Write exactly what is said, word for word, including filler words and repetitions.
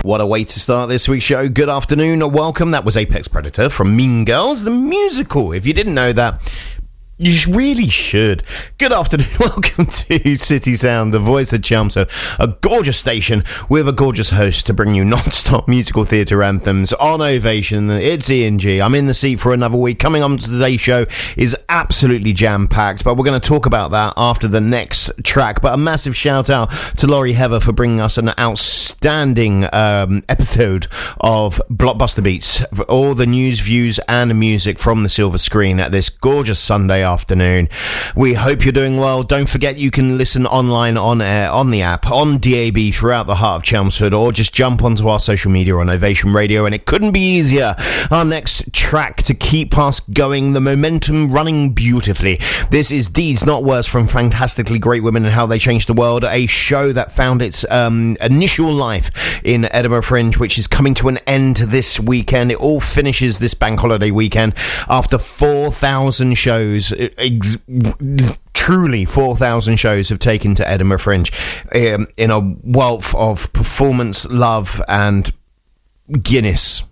What a way to start this week's show. Good afternoon or welcome. That was Apex Predator from Mean Girls, the musical. If you didn't know that, you really should. Good afternoon. Welcome to City Sound, the voice of Chelmsford, a gorgeous station with a gorgeous host to bring you non-stop musical theatre anthems on Ovation. It's Ian G. I'm in the seat for another week. Coming on to today's show is absolutely jam-packed, but we're going to talk about that after the next track. But a massive shout out to Laurie Heather for bringing us an outstanding um, episode of Blockbuster Beats. All the news, views and music from the silver screen at this gorgeous Sunday afternoon. We hope you're doing well. Don't forget you can listen online on air, on the app, on D A B throughout the heart of Chelmsford, or just jump onto our social media on Ovation Radio, and it couldn't be easier. Our next track to keep us going, the momentum running beautifully. This is Deeds Not Worse from Fantastically Great Women and How They Changed the World, a show that found its um, initial life in Edinburgh Fringe, which is coming to an end this weekend. It all finishes this bank holiday weekend after four thousand shows. Ex- truly four thousand shows have taken to Edinburgh Fringe um, in a wealth of performance, love and Guinness.